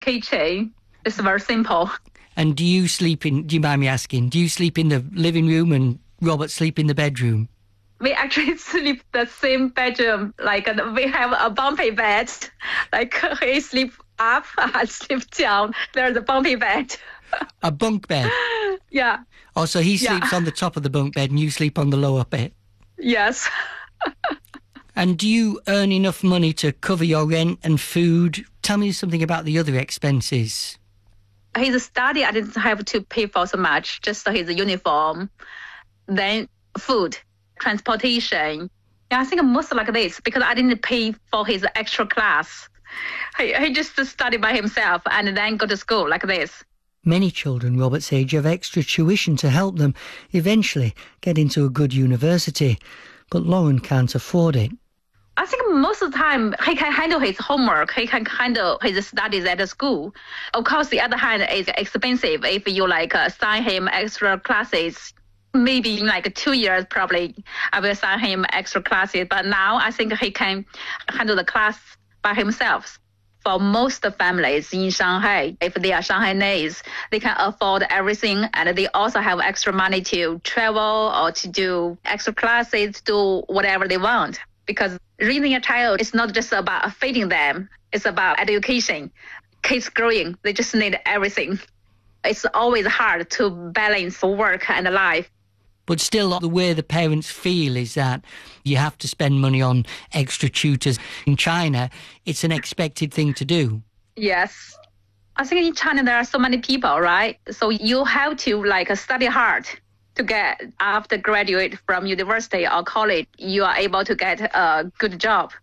kitchen. It's very simple. And do you mind me asking, do you sleep in the living room and Robert sleep in the bedroom? We actually sleep the same bedroom. Like we have a bumpy bed. Like he sleep up, I sleep down. There's a bumpy bed. A bunk bed? Yeah. Oh, so he sleeps on the top of the bunk bed and you sleep on the lower bed? Yes. And do you earn enough money to cover your rent and food? Tell me something about the other expenses. His study, I didn't have to pay for so much, just his uniform, then food, transportation. Yeah, I think most like this because I didn't pay for his extra class. He just studied by himself and then go to school like this. Many children Robert's age have extra tuition to help them eventually get into a good university, but Lauren can't afford it. I think most of the time he can handle his homework. He can handle his studies at the school. Of course, the other hand is expensive. If you assign him extra classes, maybe in 2 years probably I will assign him extra classes. But now I think he can handle the class by himself. For most families in Shanghai, if they are Shanghainese, they can afford everything and they also have extra money to travel or to do extra classes, do whatever they want. Because raising a child is not just about feeding them, it's about education. Kids growing, they just need everything. It's always hard to balance work and life. But still, the way the parents feel is that you have to spend money on extra tutors. In China, it's an expected thing to do. Yes. I think in China there are so many people, right? So you have to study hard to get, after graduate from university or college, you are able to get a good job.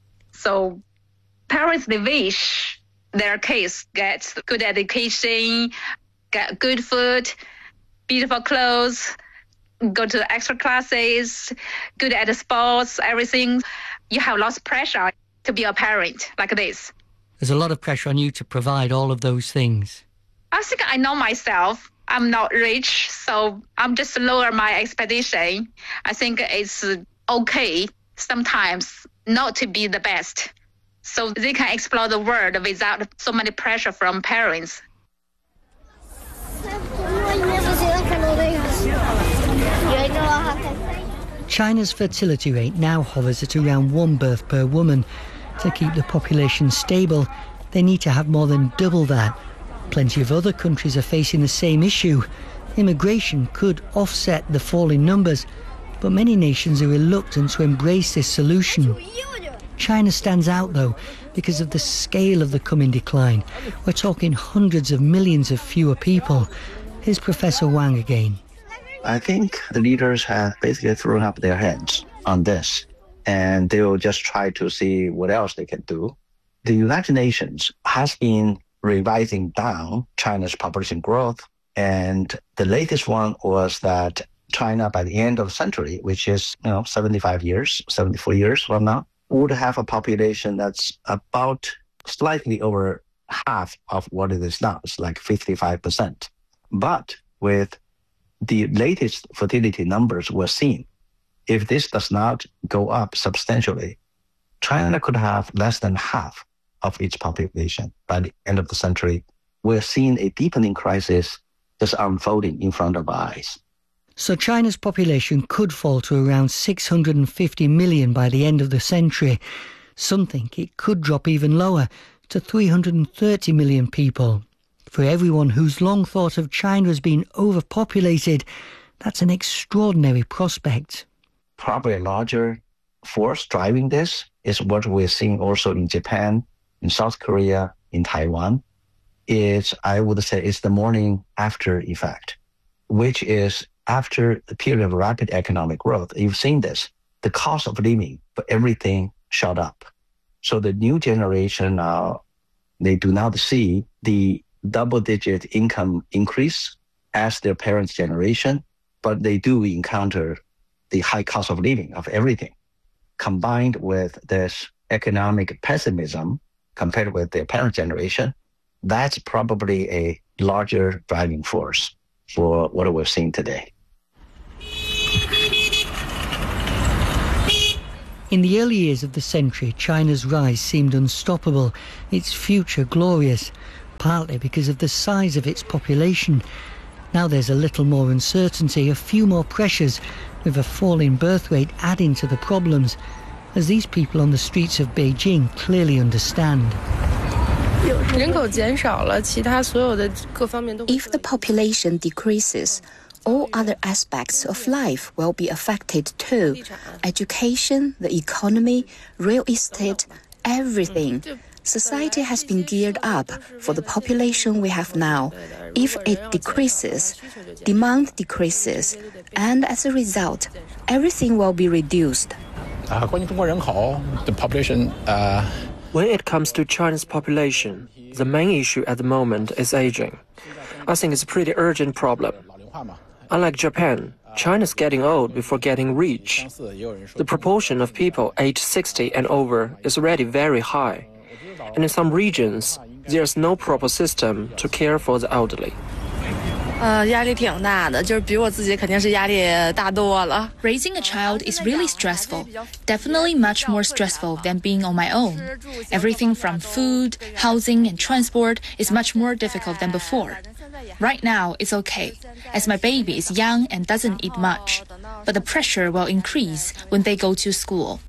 So parents, they wish their kids get good education, get good food, beautiful clothes, go to extra classes, good at sports, everything. You have lots of pressure to be a parent like this. There's a lot of pressure on you to provide all of those things. I think I know myself. I'm not rich, so I'm just lower my expectation. I think it's okay sometimes not to be the best. So they can explore the world without so many pressure from parents. China's fertility rate now hovers at around 1 birth per woman. To keep the population stable, they need to have more than double that. Plenty of other countries are facing the same issue. Immigration could offset the fall in numbers, but many nations are reluctant to embrace this solution. China stands out, though, because of the scale of the coming decline. We're talking hundreds of millions of fewer people. Here's Professor Wang again. I think the leaders have basically thrown up their hands on this, and they will just try to see what else they can do. The United Nations has been revising down China's population growth, and the latest one was that China, by the end of the century, which is 74 years from now, would have a population that's about slightly over half of what it is now. It's like 55%. But with the latest fertility numbers we're seeing, if this does not go up substantially, China could have less than half of its population by the end of the century. We're seeing a deepening crisis just unfolding in front of our eyes. So China's population could fall to around 650 million by the end of the century. Some think it could drop even lower, to 330 million people. For everyone who's long thought of China as being overpopulated, that's an extraordinary prospect. Probably a larger force driving this is what we're seeing also in Japan, in South Korea, in Taiwan. I would say, it's the morning after effect, which is after a period of rapid economic growth. You've seen this. The cost of living for everything shot up. So the new generation now, they do not see the double-digit income increase as their parents' generation, but they do encounter the high cost of living of everything. Combined with this economic pessimism compared with their parent generation, that's probably a larger driving force for what we're seeing today. In the early years of the century, China's rise seemed unstoppable, its future glorious. partly because of the size of its population. Now there's a little more uncertainty, a few more pressures, with a falling birth rate adding to the problems, as these people on the streets of Beijing clearly understand. If the population decreases, all other aspects of life will be affected too. Education, the economy, real estate, everything. Society has been geared up for the population we have now. If it decreases, demand decreases, and as a result, everything will be reduced. The population. When it comes to China's population, the main issue at the moment is aging. I think it's a pretty urgent problem. Unlike Japan, China's getting old before getting rich. The proportion of people aged 60 and over is already very high. And in some regions, there's no proper system to care for the elderly. Raising a child is really stressful, definitely much more stressful than being on my own. Everything from food, housing, and transport is much more difficult than before. Right now, it's okay, as my baby is young and doesn't eat much. But the pressure will increase when they go to school.